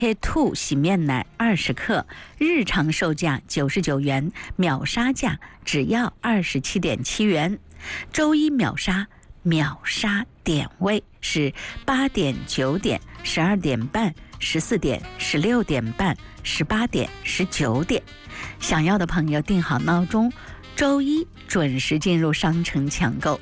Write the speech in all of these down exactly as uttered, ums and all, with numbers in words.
黑兔洗面奶二十克，日常售价九十九元，秒杀价只要二十七点七元。周一秒杀，秒杀点位是八点、九点、十二点半、十四点、十六点半、十八点、十九点。想要的朋友定好闹钟，周一准时进入商城抢购。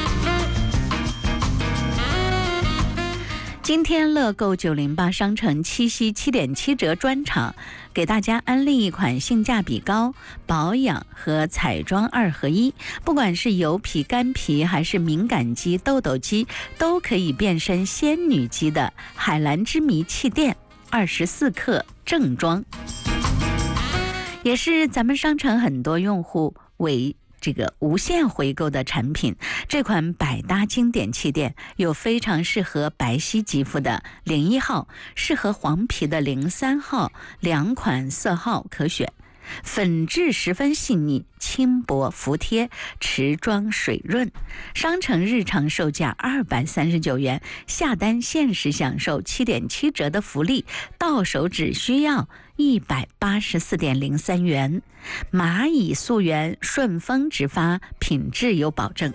今天乐购九零八商城七夕七点七折专场，给大家安利一款性价比高、保养和彩妆二合一，不管是油皮、干皮还是敏感肌、痘痘肌，都可以变身仙女肌的海蓝之谜气垫二十四克正装，也是咱们商城很多用户为这个无限回购的产品。这款百搭经典气垫有非常适合白皙肌肤的零一号，适合黄皮的零三号，两款色号可选。粉质十分细腻，轻薄服帖，持妆水润。商城日常售价二百三十九元，下单限时享受七点七折的福利，到手只需要一百八十四点零三元。蚂蚁溯源，顺丰直发，品质有保证。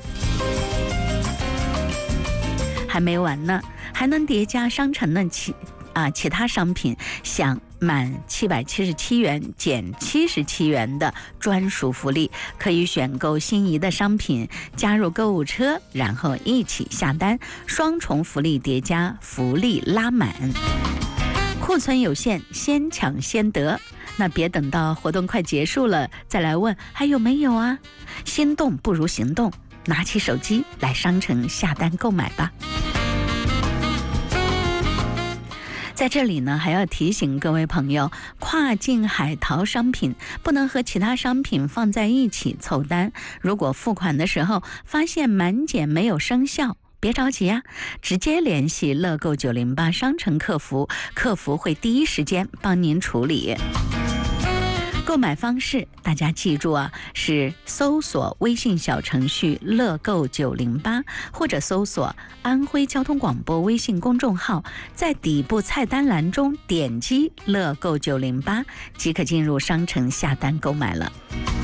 还没完呢，还能叠加商城的其啊其他商品，享满七百七十七元减七十七元的专属福利，可以选购心仪的商品，加入购物车，然后一起下单，双重福利叠加，福利拉满。库存有限，先抢先得，那别等到活动快结束了再来问还有没有啊！心动不如行动，拿起手机来商城下单购买吧。在这里呢，还要提醒各位朋友，跨境海淘商品不能和其他商品放在一起凑单。如果付款的时候发现满减没有生效，别着急啊，直接联系乐购九零八商城客服，客服会第一时间帮您处理。购买方式大家记住啊，是搜索微信小程序乐购九零八，或者搜索安徽交通广播微信公众号，在底部菜单栏中点击乐购九零八，即可进入商城下单购买了。